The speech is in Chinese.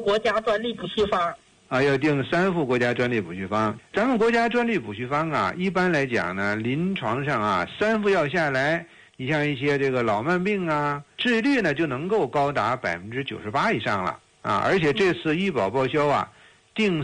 国家专利补序方。 要定3副国家专利补序方。咱们国家专利补序方啊，一般来讲呢，临床上啊，3副药下来，你像一些这个老慢病啊，治愈率呢就能够高达98%以上了啊！而且这次医保报销啊，定